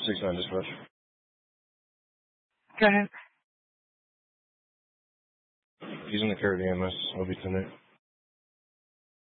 6-9 dispatch. Go ahead. He's in the Caribbean, Miss. I'll be tonight.